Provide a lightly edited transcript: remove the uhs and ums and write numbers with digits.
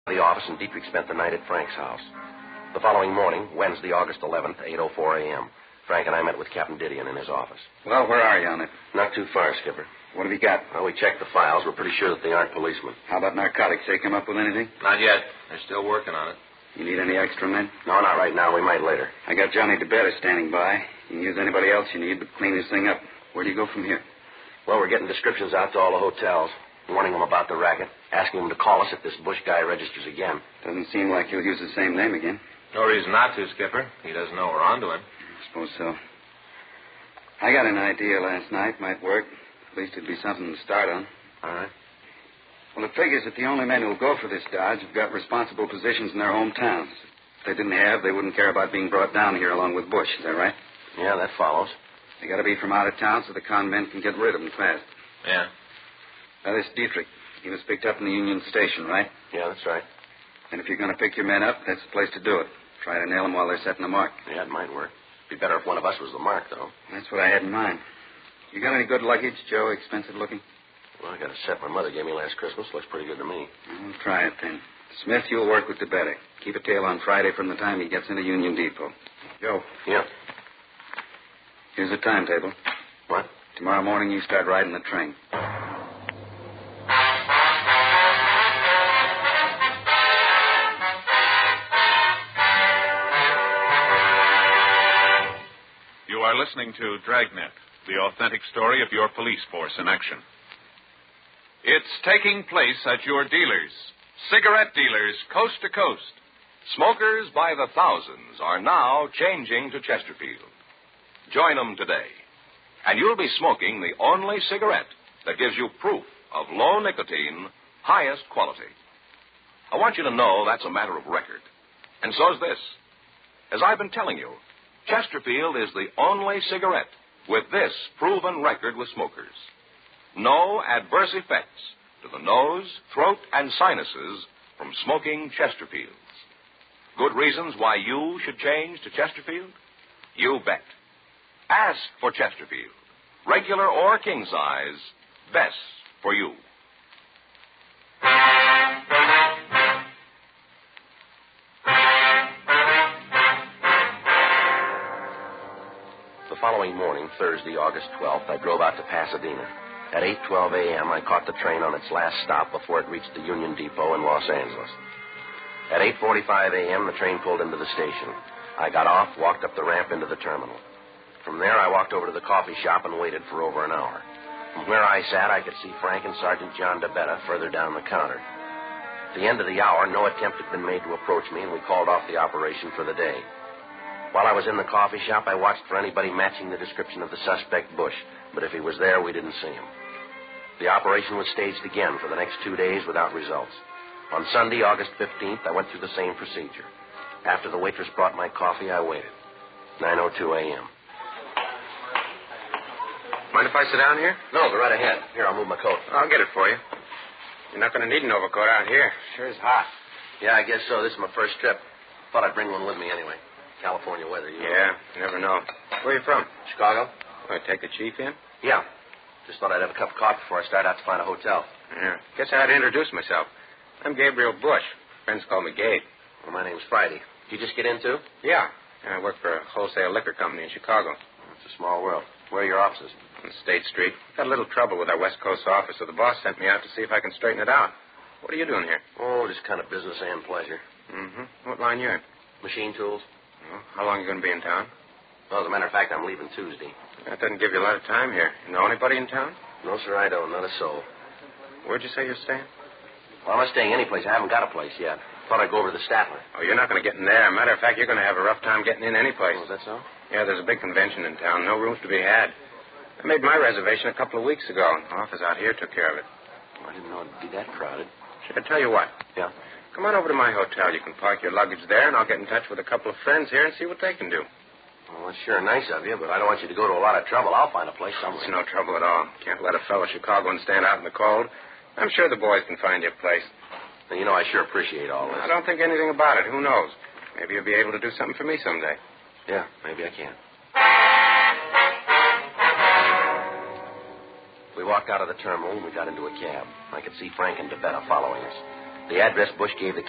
the office, and Dietrich spent the night at Frank's house. The following morning, Wednesday, August 11th, 8:04 a.m., Frank and I met with Captain Didion in his office. Well, where are you on it? Not too far, Skipper. What have you got? Well, we checked the files. We're pretty sure that they aren't policemen. How about narcotics? They come up with anything? Not yet. They're still working on it. You need any extra men? No, not right now. We might later. I got Johnny DeBetta standing by. You can use anybody else you need, but clean this thing up. Where do you go from here? Well, we're getting descriptions out to all the hotels, warning them about the racket, asking them to call us if this Bush guy registers again. Doesn't seem like he'll use the same name again. No reason not to, Skipper. He doesn't know we're onto him. I suppose so. I got an idea last night. Might work. At least it'd be something to start on. All right. Well, it figures that the only men who'll go for this dodge have got responsible positions in their hometowns. If they didn't have, they wouldn't care about being brought down here along with Bush. Is that right? Yeah, that follows. They got to be from out of town so the con men can get rid of them fast. Yeah. Now, this Dietrich, he was picked up in the Union Station, right? Yeah, that's right. And if you're going to pick your men up, that's the place to do it. Try to nail them while they're setting the mark. Yeah, it might work. Be better if one of us was the mark, though. That's what I had in mind. You got any good luggage, Joe? Expensive looking? Well, I got a set my mother gave me last Christmas. Looks pretty good to me. Well, try it then. Smith, you'll work with DeBetta. Keep a tail on Friday from the time he gets into Union Depot. Joe. Yeah. Here's a timetable. What? Tomorrow morning you start riding the train. You are listening to Dragnet, the authentic story of your police force in action. It's taking place at your dealers, cigarette dealers coast to coast. Smokers by the thousands are now changing to Chesterfield. Join them today, and you'll be smoking the only cigarette that gives you proof of low nicotine, highest quality. I want you to know that's a matter of record. And so's this. As I've been telling you, Chesterfield is the only cigarette with this proven record with smokers. No adverse effects to the nose, throat, and sinuses from smoking Chesterfields. Good reasons why you should change to Chesterfield? You bet. Ask for Chesterfield. Regular or king size, best for you. The following morning, Thursday, August 12th, I drove out to Pasadena. At 8:12 a.m., I caught the train on its last stop before it reached the Union Depot in Los Angeles. At 8:45 a.m., the train pulled into the station. I got off, walked up the ramp into the terminal. From there, I walked over to the coffee shop and waited for over an hour. From where I sat, I could see Frank and Sergeant John DeBetta further down the counter. At the end of the hour, no attempt had been made to approach me, and we called off the operation for the day. While I was in the coffee shop, I watched for anybody matching the description of the suspect, Bush, but if he was there, we didn't see him. The operation was staged again for the next 2 days without results. On Sunday, August 15th, I went through the same procedure. After the waitress brought my coffee, I waited. 9:02 a.m. Mind if I sit down here? No, go right ahead. Here, I'll move my coat. I'll get it for you. You're not going to need an overcoat out here. Sure is hot. Yeah, I guess so. This is my first trip. Thought I'd bring one with me anyway. California weather, you know. Yeah, you never know. Where are you from? Chicago? Want to take the chief in? Yeah. Just thought I'd have a cup of coffee before I start out to find a hotel. Yeah. Guess I had to introduce myself. I'm Gabriel Bush. Friends call me Gabe. Well, my name's Friday. Did you just get in, too? Yeah. I work for a wholesale liquor company in Chicago. It's a small world. Where are your offices? On State Street. Got a little trouble with our West Coast office, so the boss sent me out to see if I can straighten it out. What are you doing here? Oh, just kind of business and pleasure. Mm-hmm. What line you in? Machine tools. Well, how long are you going to be in town? Well, as a matter of fact, I'm leaving Tuesday. That doesn't give you a lot of time here. You know anybody in town? No, sir, I don't. Not a soul. Where'd you say you're staying? Well, I'm not staying any place. I haven't got a place yet. Thought I'd go over to the Statler. Oh, you're not going to get in there. Matter of fact, you're going to have a rough time getting in any place. Oh, is that so? Yeah, there's a big convention in town. No rooms to be had. I made my reservation a couple of weeks ago. The office out here took care of it. Oh, I didn't know it'd be that crowded. Should I tell you what? Yeah? Come on over to my hotel. You can park your luggage there, and I'll get in touch with a couple of friends here and see what they can do. Well, that's sure nice of you, but I don't want you to go to a lot of trouble. I'll find a place somewhere. It's no trouble at all. Can't let a fellow Chicagoan stand out in the cold. I'm sure the boys can find you a place. Now, you know, I sure appreciate all this. I don't think anything about it. Who knows? Maybe you'll be able to do something for me someday. Yeah, maybe I can. We walked out of the terminal and we got into a cab. I could see Frank and DeBetta following us. The address Bush gave the